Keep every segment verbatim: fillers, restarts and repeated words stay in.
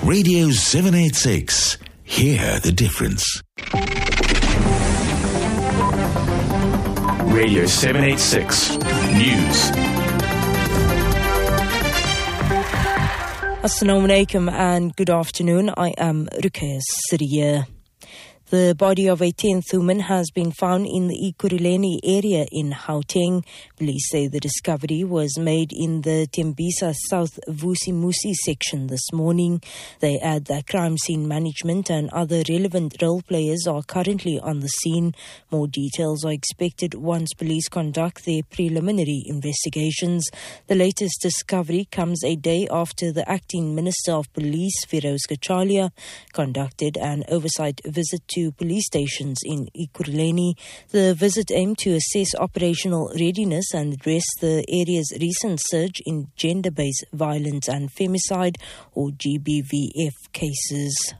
Radio seven eighty-six. Hear the difference. Radio seven eighty-six News. Assalamu alaikum and good afternoon. I am Ruqayya Siriya. The body of a tenth woman has been found in the Ekurhuleni area in Gauteng. Police say the discovery was made in the Tembisa South Vusimusi section this morning. They add that crime scene management and other relevant role players are currently on the scene. More details are expected once police conduct their preliminary investigations. The latest discovery comes a day after the Acting Minister of Police, Feroz Kachalia, conducted an oversight visit to police stations in Ekurhuleni. The visit aimed to assess operational readiness and address the area's recent surge in gender-based violence and femicide, or G B V F, cases.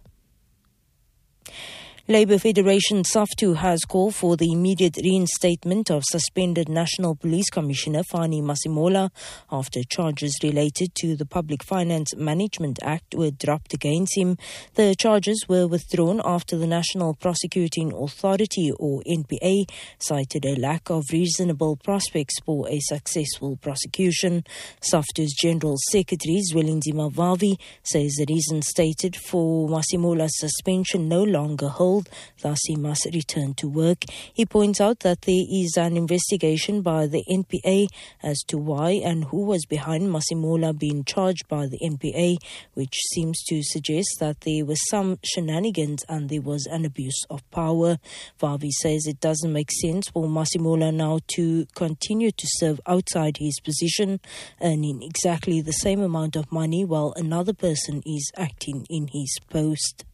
Labour Federation SAFTU has called for the immediate reinstatement of suspended National Police Commissioner Fani Masimola after charges related to the Public Finance Management Act were dropped against him. The charges were withdrawn after the National Prosecuting Authority, or N P A, cited a lack of reasonable prospects for a successful prosecution. SAFTU's General Secretary Zwelinzima Vavi says the reason stated for Masimola's suspension no longer hold. Thus, he must return to work. He points out that there is an investigation by the N P A as to why and who was behind Masimola being charged by the N P A, which seems to suggest that there were some shenanigans and there was an abuse of power. Vavi says it doesn't make sense for Masimola now to continue to serve outside his position, earning exactly the same amount of money while another person is acting in his post.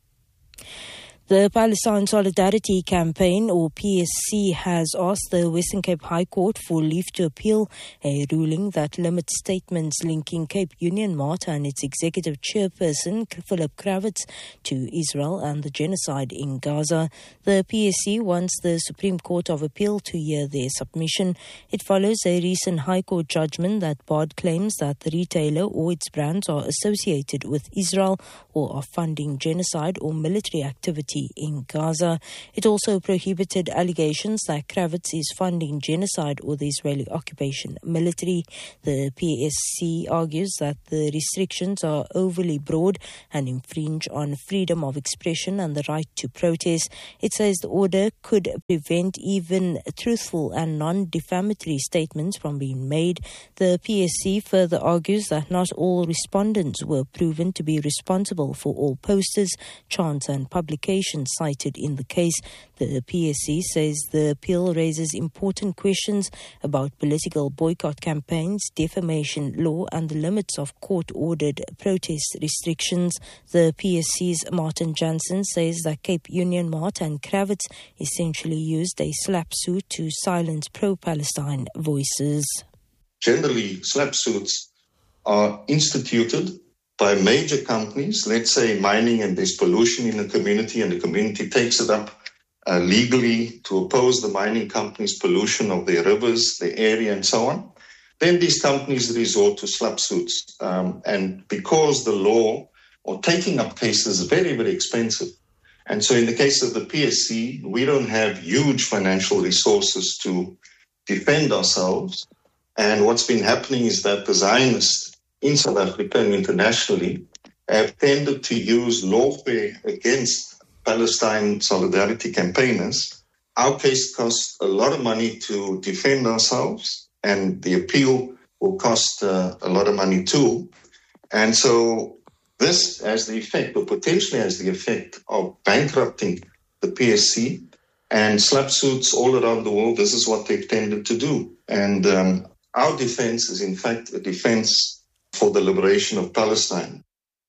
The Palestine Solidarity Campaign, or P S C, has asked the Western Cape High Court for leave to appeal a ruling that limits statements linking Cape Union Mart and its executive chairperson, Philip Kravitz, to Israel and the genocide in Gaza. The P S C wants the Supreme Court of Appeal to hear their submission. It follows a recent High Court judgment that barred claims that the retailer or its brands are associated with Israel or are funding genocide or military activity in Gaza. It also prohibited allegations that Kravitz is funding genocide or the Israeli occupation military. The P S C argues that the restrictions are overly broad and infringe on freedom of expression and the right to protest. It says the order could prevent even truthful and non-defamatory statements from being made. The P S C further argues that not all respondents were proven to be responsible for all posters, chants and publications cited in the case. The P S C says the appeal raises important questions about political boycott campaigns, defamation law and the limits of court-ordered protest restrictions. The P S C's Martin Jansen says that Cape Union Mart and Kravitz essentially used a slap suit to silence pro-Palestine voices. Generally, slap suits are instituted by major companies, let's say mining, and there's pollution in the community and the community takes it up uh, legally to oppose the mining companies' pollution of their rivers, their area and so on. Then these companies resort to slap suits. Um, and because the law or taking up cases is very, very expensive. And so in the case of the P S C, we don't have huge financial resources to defend ourselves. And what's been happening is that the Zionists in South Africa and internationally have tended to use lawfare against Palestine solidarity campaigners. Our case costs a lot of money to defend ourselves, and the appeal will cost uh, a lot of money too. And so this has the effect, or potentially has the effect, of bankrupting the P S C, and slap suits all around the world. This is what they've tended to do. And um, our defense is in fact a defense for the liberation of Palestine.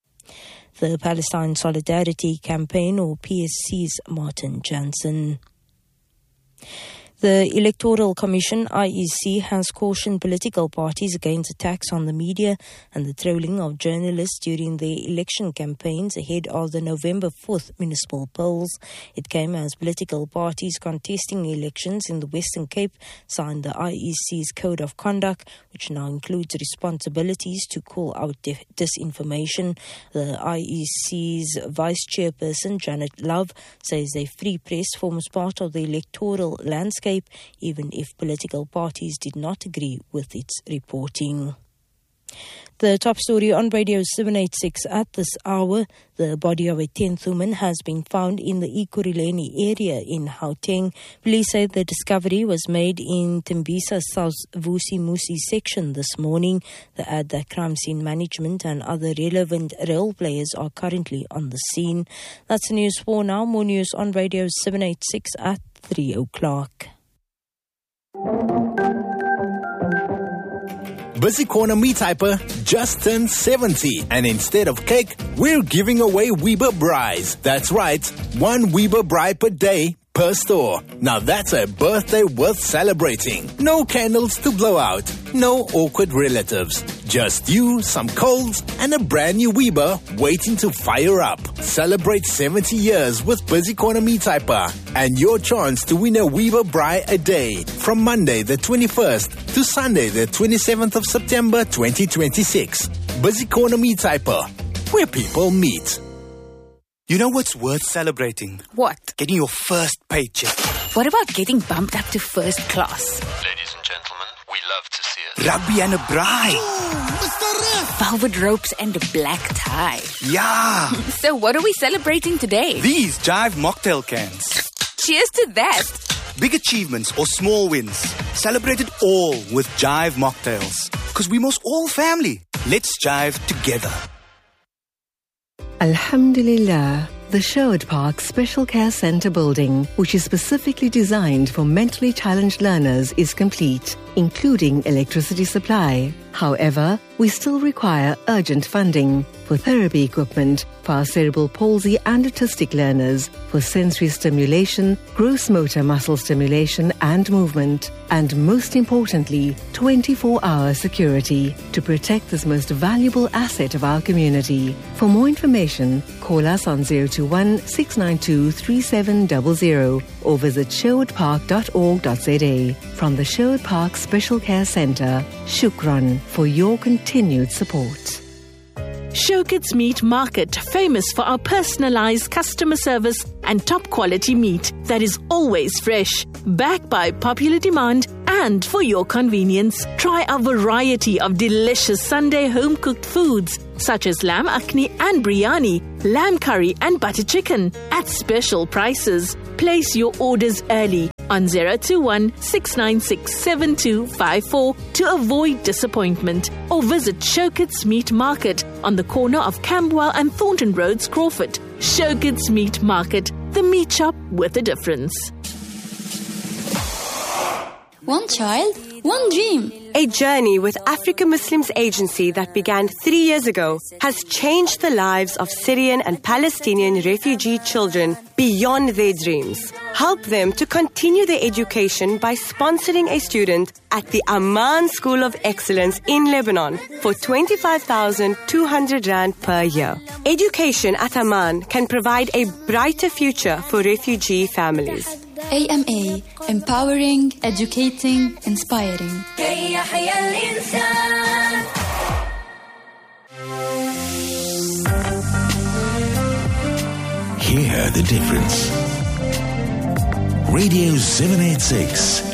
The Palestine Solidarity Campaign, or P S C's Martin Jansen. The Electoral Commission, I E C, has cautioned political parties against attacks on the media and the trolling of journalists during the election campaigns ahead of the November fourth municipal polls. It came as political parties contesting elections in the Western Cape signed the I E C's Code of Conduct, which now includes responsibilities to call out dis- disinformation. The I E C's Vice Chairperson, Janet Love, says the free press forms part of the electoral landscape, even if political parties did not agree with its reporting. The top story on Radio seven eighty-six at this hour: the body of a tenth woman has been found in the Ekurhuleni area in Gauteng. Police say the discovery was made in Tembisa South Vusi Musi section this morning. They add that crime scene management and other relevant role players are currently on the scene. That's the news for now. More news on Radio seven eighty-six at three o'clock. Busy Corner Meat Hyper just turned seventy, and instead of cake, we're giving away Weber Braais. That's right, one Weber Braai per day per store. Now that's a birthday worth celebrating. No candles to blow out, no awkward relatives. Just you, some colds, and a brand new Weber waiting to fire up. Celebrate seventy years with Busy Corner Meat Hyper and your chance to win a Weber Braai a day from Monday the twenty-first to Sunday the twenty-seventh of September twenty twenty-six. Busy Corner Meat Hyper, where people meet. You know what's worth celebrating? What? Getting your first paycheck. What about getting bumped up to first class? Ladies and gentlemen, we love to see it. Rugby and a braai. Velvet ropes and a black tie. Yeah. So what are we celebrating today? These Jive mocktail cans. Cheers to that. Big achievements or small wins. Celebrate it all with Jive mocktails. Because we must all family. Let's jive together. Alhamdulillah, the Sherwood Park Special Care Centre building, which is specifically designed for mentally challenged learners, is complete, including electricity supply. However, we still require urgent funding for therapy equipment for our cerebral palsy and autistic learners, for sensory stimulation, gross motor muscle stimulation and movement, and most importantly, twenty-four hour security to protect this most valuable asset of our community. For more information, call us on zero two one, six nine two, three seven zero zero or visit sherwood park dot org dot z a. From the Sherwood Park Special Care Centre, Shukran for your continued support. Showkits Meat Market, famous for our personalized customer service and top quality meat that is always fresh, backed by popular demand and for your convenience. Try our variety of delicious Sunday home-cooked foods such as lamb akhni and biryani, lamb curry and butter chicken at special prices. Place your orders early on zero two one, six nine six, seven two five four to avoid disappointment, or visit Showkits Meat Market on the corner of Camberwell and Thornton Roads, Crawford. Showkits Meat Market, the meat shop with a difference. One child, one dream. A journey with Africa Muslims Agency that began three years ago has changed the lives of Syrian and Palestinian refugee children beyond their dreams. Help them to continue their education by sponsoring a student at the Amman School of Excellence in Lebanon for twenty-five thousand two hundred rand per year. Education at Amman can provide a brighter future for refugee families. A M A, empowering, educating, inspiring. Hear the difference. Radio seven eighty-six.